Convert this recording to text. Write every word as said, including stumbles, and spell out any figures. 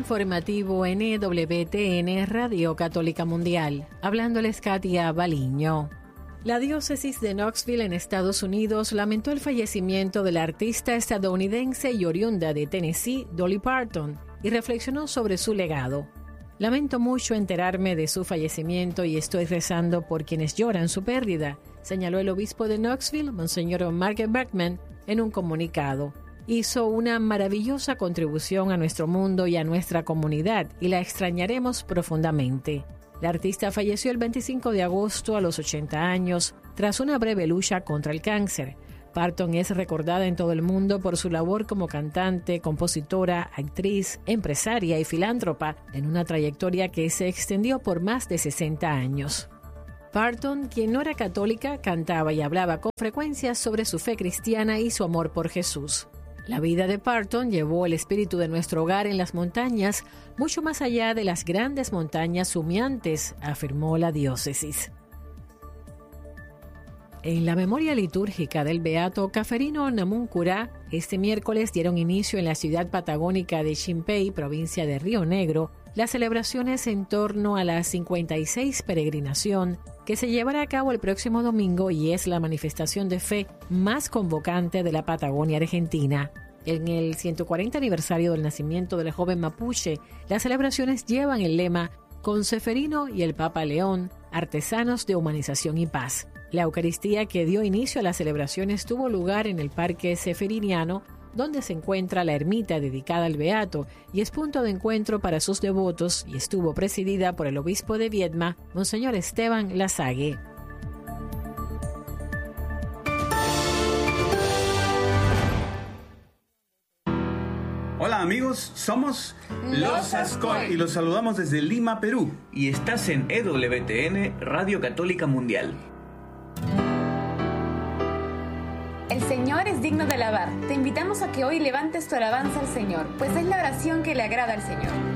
informativo N W T N Radio Católica Mundial. Hablándoles Katia Baliño. La diócesis de Knoxville en Estados Unidos lamentó el fallecimiento de la artista estadounidense y oriunda de Tennessee, Dolly Parton, y reflexionó sobre su legado. Lamento mucho enterarme de su fallecimiento y estoy rezando por quienes lloran su pérdida, señaló el obispo de Knoxville, Monseñor Mark Bergman, en un comunicado. Hizo una maravillosa contribución a nuestro mundo y a nuestra comunidad y la extrañaremos profundamente. La artista falleció el veinticinco de agosto a los ochenta años tras una breve lucha contra el cáncer. Parton es recordada en todo el mundo por su labor como cantante, compositora, actriz, empresaria y filántropa en una trayectoria que se extendió por más de sesenta años. Parton, quien no era católica, cantaba y hablaba con frecuencia sobre su fe cristiana y su amor por Jesús. La vida de Parton llevó el espíritu de nuestro hogar en las montañas, mucho más allá de las grandes montañas humeantes, afirmó la diócesis. En la memoria litúrgica del beato Caferino Namuncurá, este miércoles dieron inicio en la ciudad patagónica de Ximpey, provincia de Río Negro, las celebraciones en torno a la cincuenta y seis peregrinación que se llevará a cabo el próximo domingo y es la manifestación de fe más convocante de la Patagonia Argentina. En el ciento cuarenta aniversario del nacimiento del joven mapuche, las celebraciones llevan el lema «Con Ceferino y el Papa León, artesanos de humanización y paz». La Eucaristía que dio inicio a las celebraciones tuvo lugar en el Parque Ceferiniano, donde se encuentra la ermita dedicada al beato y es punto de encuentro para sus devotos y estuvo presidida por el obispo de Viedma, Monseñor Esteban Lasague. Hola amigos, somos Los Ascoi y los saludamos desde Lima, Perú. Y estás en E W T N Radio Católica Mundial. El Señor es digno de alabar. Te invitamos a que hoy levantes tu alabanza al Señor, pues es la oración que le agrada al Señor.